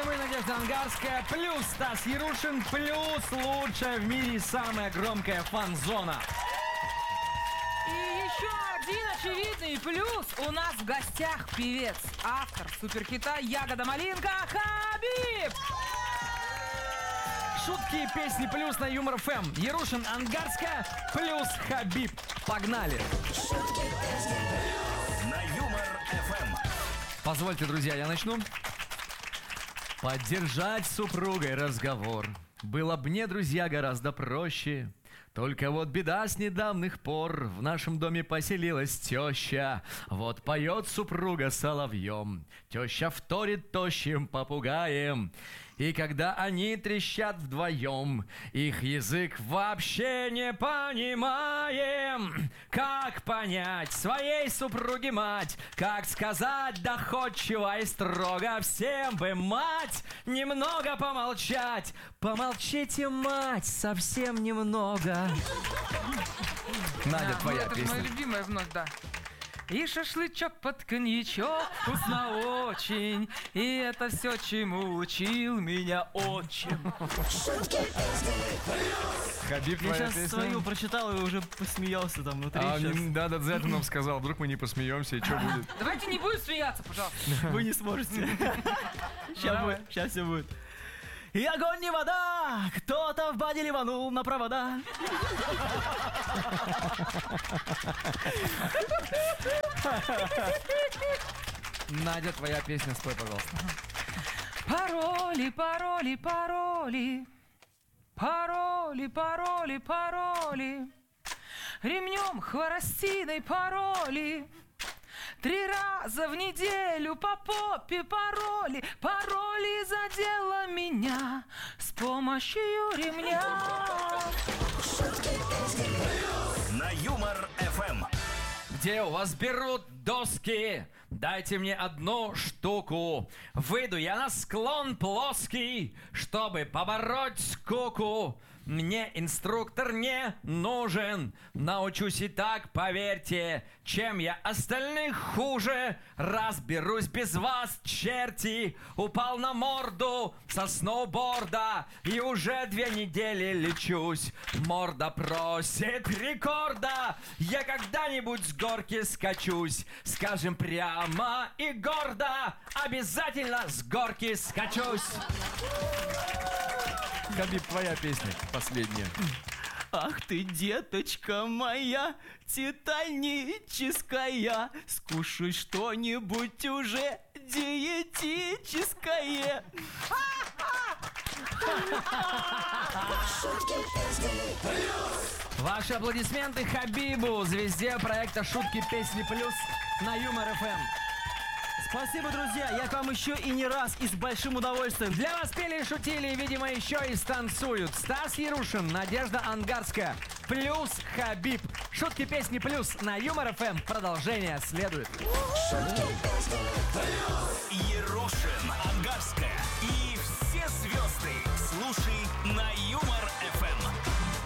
Это мы, Надежда Ангарская, плюс Стас Ярушин, плюс лучшая в мире самая громкая фан-зона. И еще один очевидный плюс. У нас в гостях певец, автор суперхита «Ягода малинка» Хабиб. Шутки, песни плюс на Юмор ФМ. Ярушин, Ангарская, плюс Хабиб. Погнали. На Юмор ФМ. Позвольте, друзья, я начну. Поддержать с супругой разговор было б мне, друзья, гораздо проще. Только вот беда с недавних пор. В нашем доме поселилась теща. Вот поет супруга соловьем. Теща вторит тощим попугаем. И когда они трещат вдвоем, их язык вообще не понимаем. Как понять своей супруге мать? Как сказать доходчиво и строго? Всем бы, мать, немного помолчать. Помолчите, мать, совсем немного. Надя, твоя это песня. моя любимая вновь, да. И шашлычок под коньячок вкусно очень. И это все, чему учил меня отчим. Хабиб, Я твоя сейчас песня? свою прочитал и уже посмеялся там внутри. Сейчас. Да, за это нам сказал. Вдруг мы не посмеемся, и что будет? Давайте не будем смеяться, пожалуйста. Вы не сможете. Сейчас все будет. И огонь не вода, кто-то в бане ливанул на провода. Надя, твоя песня, спой, пожалуйста. Пароли, пароли, пароли. Пароли, пароли, пароли. Ремнем хворостиной пароли. 3 раза в неделю по попе пароли. Пароли задело меня с помощью ремня. На Юмор ФМ. Где у вас берут доски? Дайте мне одну штуку. Выйду я на склон плоский, чтобы побороть скуку. Мне инструктор не нужен. Научусь и так, поверьте. Чем я остальных хуже? Разберусь без вас, черти. Упал на морду со сноуборда и уже 2 недели лечусь. Морда просит рекорда. Я когда-нибудь с горки скачусь. Скажем прямо и гордо. Обязательно с горки скачусь. Хабиб, твоя песня последняя. Ах ты, деточка моя, титаническая, скушай что-нибудь уже диетическое. Ваши аплодисменты Хабибу, звезде проекта «Шутки, песни плюс» на Юмор ФМ. Спасибо, друзья, я к вам еще и не раз, и с большим удовольствием. Для вас пели и шутили, и, видимо, еще и станцуют Стас Ярушин, Надежда Ангарская, плюс Хабиб. Шутки, песни плюс на Юмор ФМ. Продолжение следует. Ярушин, Ангарская и все звезды.